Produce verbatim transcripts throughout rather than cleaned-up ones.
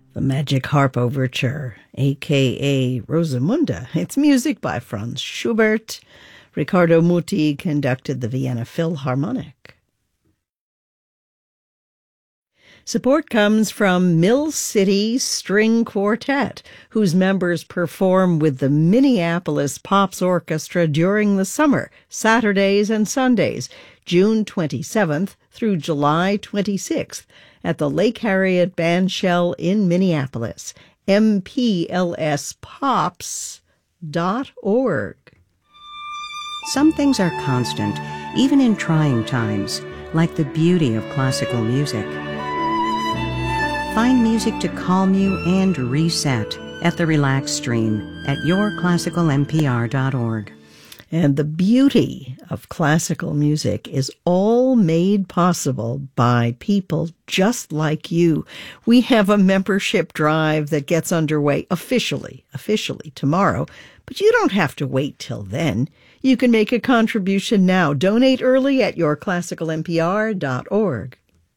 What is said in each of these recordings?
The Magic Harp Overture, a k a. Rosamunda. It's music by Franz Schubert. Riccardo Muti conducted the Vienna Philharmonic. Support comes from Mill City String Quartet, whose members perform with the Minneapolis Pops Orchestra during the summer, Saturdays and Sundays, June twenty-seventh through July twenty-sixth, at the Lake Harriet Bandshell in Minneapolis. M P L S pops dot org. Some things are constant, even in trying times, like the beauty of classical music. Find music to calm you and reset at the Relax Stream at your classical m p r dot org. And the beauty of classical music is all made possible by people just like you. We have a membership drive that gets underway officially, officially tomorrow, but you don't have to wait till then. You can make a contribution now. Donate early at your classical m p r dot org.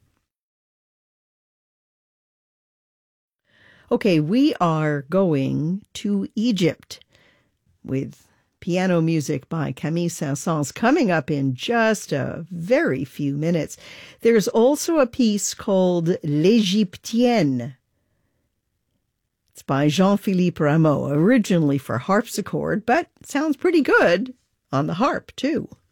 Okay, we are going to Egypt with piano music by Camille Saint-Saëns coming up in just a very few minutes. There's also a piece called L'Égyptienne. It's by Jean-Philippe Rameau, originally for harpsichord, but sounds pretty good on the harp, too.